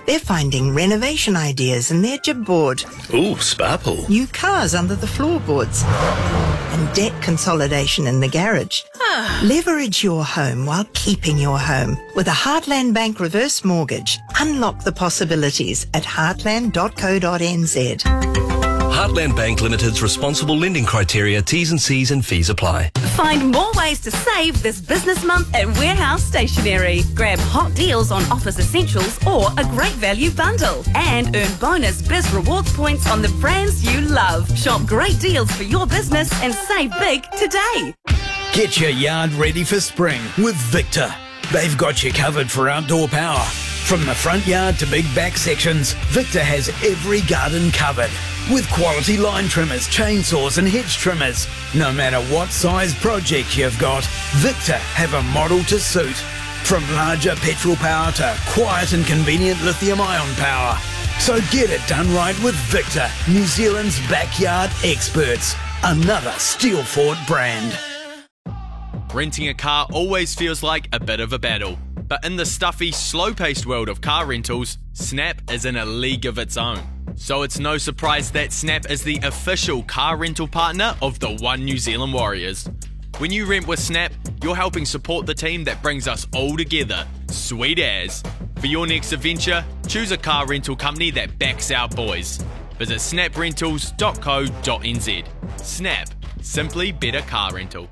They're finding renovation ideas in their jib board. Ooh, sparkle. New cars under the floorboards. And debt consolidation in the garage. Leverage your home while keeping your home. With a Heartland Bank reverse mortgage. Unlock the possibilities at heartland.co.nz. Heartland Bank Limited's responsible lending criteria, T's and C's and fees apply. Find more ways to save this business month at Warehouse Stationery. Grab hot deals on office essentials or a great value bundle. And earn bonus Biz Rewards points on the brands you love. Shop great deals for your business and save big today. Get your yard ready for spring with Victor. They've got you covered for outdoor power. From the front yard to big back sections, Victor has every garden covered. With quality line trimmers, chainsaws and hedge trimmers. No matter what size project you've got, Victor have a model to suit. From larger petrol power to quiet and convenient lithium-ion power. So get it done right with Victor, New Zealand's backyard experts. Another Steelfort brand. Renting a car always feels like a bit of a battle. But in the stuffy, slow-paced world of car rentals, Snap is in a league of its own. So it's no surprise that Snap is the official car rental partner of the One New Zealand Warriors. When you rent with Snap, you're helping support the team that brings us all together. Sweet as. For your next adventure, choose a car rental company that backs our boys. Visit snaprentals.co.nz. Snap. Simply better car rental.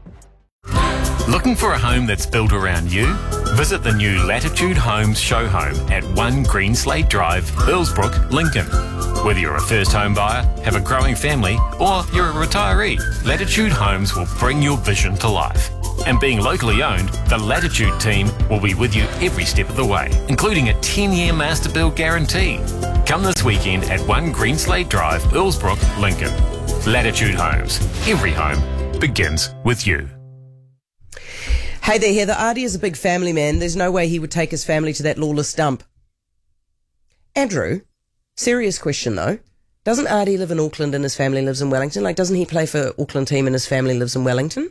Looking for a home that's built around you? Visit the new Latitude Homes show home at 1 Green Slate Drive, Earlsbrook, Lincoln. Whether you're a first home buyer, have a growing family, or you're a retiree, Latitude Homes will bring your vision to life. And being locally owned, the Latitude team will be with you every step of the way, including a 10-year master build guarantee. Come this weekend at 1 Green Slate Drive, Earlsbrook, Lincoln. Latitude Homes. Every home begins with you. Hey there, Heather. Artie is a big family man. There's no way he would take his family to that lawless dump. Andrew, serious question though. Doesn't Artie live in Auckland and his family lives in Wellington? Like, doesn't he play for Auckland team and his family lives in Wellington?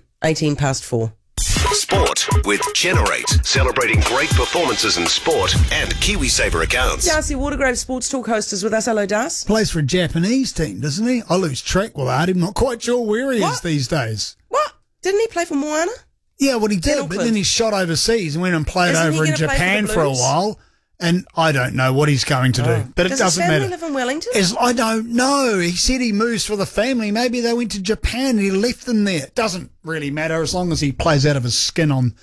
4:18. Sport with Generate, celebrating great performances in sport and KiwiSaver accounts. Darcy Watergrave, Sports Talk host, is with us. Hello, Darcy. Plays for a Japanese team, doesn't he? I lose track with Artie. I'm not quite sure where he is these days. What? Didn't he play for Moana? Yeah, well, he did, but then he shot overseas and went and played over in Japan for a while. And I don't know what he's going to do. But it doesn't matter. Does his family live in Wellington? I don't know. He said he moves for the family. Maybe they went to Japan and he left them there. It doesn't really matter as long as he plays out of his skin on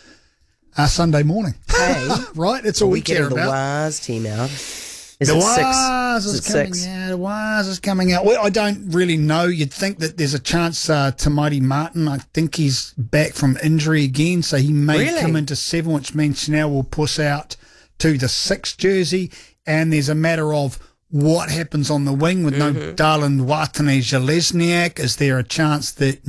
Sunday morning. Hey. Right? It's all we care about. The WAS team out. The WAS is coming out. The WAS is coming out. Well, I don't really know. You'd think that there's a chance Tamati Martin, I think he's back from injury again, so he may come into 7, which means Chanel will push out to the 6 jersey, and there's a matter of what happens on the wing with no Darlin Watene-Zalesniak. Is there a chance that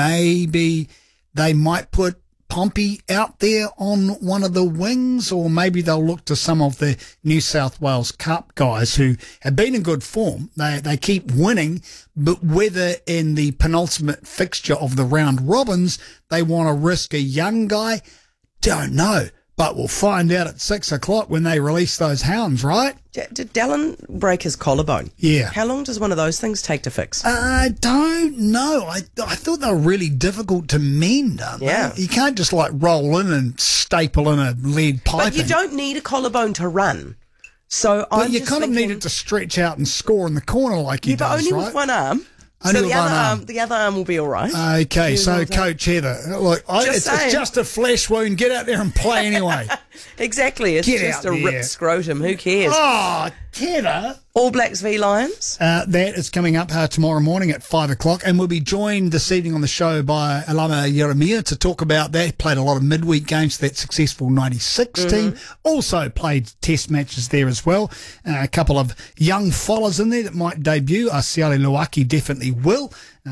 maybe they might put Pompey out there on one of the wings, or maybe they'll look to some of the New South Wales Cup guys who have been in good form. They keep winning, but whether in the penultimate fixture of the round robins they want to risk a young guy, don't know. But we'll find out at 6 o'clock when they release those hounds, right? Did Dallin break his collarbone? Yeah. How long does one of those things take to fix? I don't know. I thought they were really difficult to mend, aren't they? You can't just roll in and staple in a lead pipe. But you don't need a collarbone to run. So but you kind of need it to stretch out and score in the corner like he does, but only right? with one arm. Only so with one arm. The other arm will be all right. Okay, so Coach Heather, look, it's just a flesh wound. Get out there and play anyway. Exactly. It's just a ripped scrotum. Who cares? Oh, Heather. All Blacks v Lions. That is coming up tomorrow morning at 5 o'clock, and we'll be joined this evening on the show by Alama Yeremia to talk about that. He played a lot of midweek games for that successful 96 team. Also played test matches there as well. A couple of young fellas in there that might debut. Asiale Luaki definitely will.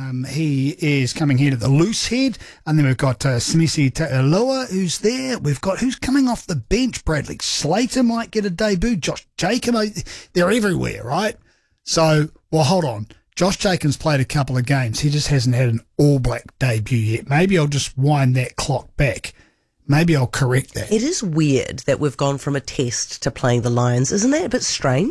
He is coming here to the loose head. And then we've got Smisi Te'aloa, who's there. We've got who's coming off the bench. Bradley Slater might get a debut. Josh Jacob. They're everywhere, right? So, well, hold on. Josh Jacobs played a couple of games. He just hasn't had an All Black debut yet. Maybe I'll just wind that clock back. Maybe I'll correct that. It is weird that we've gone from a test to playing the Lions. Isn't that a bit strange?